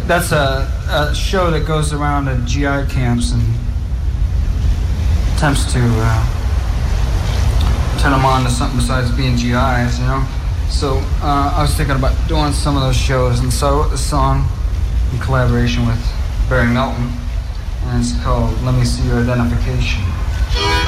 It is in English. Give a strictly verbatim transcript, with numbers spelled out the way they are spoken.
that's a, a show that goes around to G I camps and attempts to uh, turn them on to something besides being G Is, you know? So uh, I was thinking about doing some of those shows, and so I wrote this song in collaboration with Barry Melton, and it's called Let Me See Your Identification.